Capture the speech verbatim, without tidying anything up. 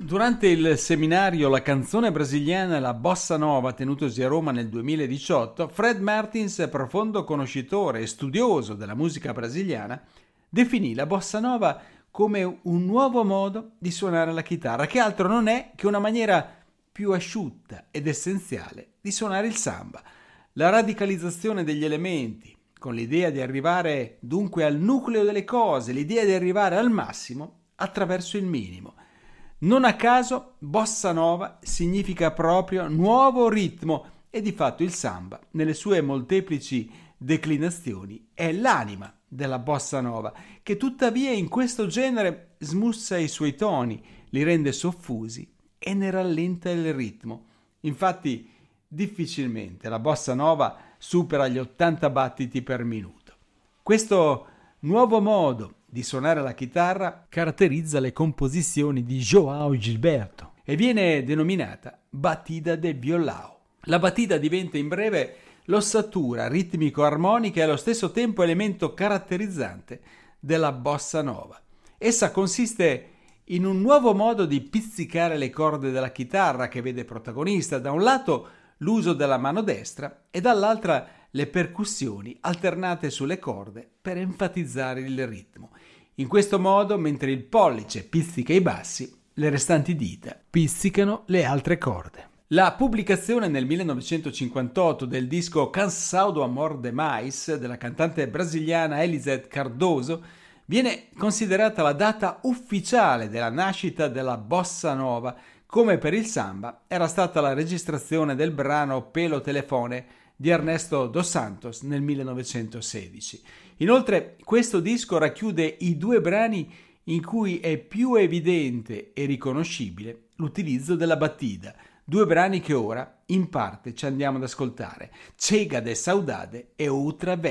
Durante il seminario La canzone brasiliana e la bossa nova tenutosi a Roma nel duemiladiciotto, Fred Martins, profondo conoscitore e studioso della musica brasiliana, definì la bossa nova come un nuovo modo di suonare la chitarra, che altro non è che una maniera più asciutta ed essenziale di suonare il samba. La radicalizzazione degli elementi, con l'idea di arrivare dunque al nucleo delle cose, l'idea di arrivare al massimo attraverso il minimo. Non a caso bossa nova significa proprio nuovo ritmo e di fatto il samba, nelle sue molteplici declinazioni, è l'anima della bossa nova, che tuttavia in questo genere smussa i suoi toni, li rende soffusi e ne rallenta il ritmo. Infatti difficilmente la bossa nova supera gli ottanta battiti per minuto. Questo nuovo modo di suonare la chitarra caratterizza le composizioni di João Gilberto e viene denominata batida de violão. La batida diventa in breve l'ossatura ritmico-armonica e allo stesso tempo elemento caratterizzante della bossa nova. Essa consiste in un nuovo modo di pizzicare le corde della chitarra che vede protagonista da un lato l'uso della mano destra e dall'altra le percussioni alternate sulle corde per enfatizzare il ritmo. In questo modo, mentre il pollice pizzica i bassi, le restanti dita pizzicano le altre corde. La pubblicazione nel millenovecentocinquantotto del disco Cansado Amor Demais della cantante brasiliana Elisete Cardoso viene considerata la data ufficiale della nascita della bossa nova, come per il samba era stata la registrazione del brano Pelo Telefone di Ernesto Dos Santos nel millenovecentosedici. Inoltre questo disco racchiude i due brani in cui è più evidente e riconoscibile l'utilizzo della batida, due brani che ora in parte ci andiamo ad ascoltare, Chega de Saudade e Outra Vez.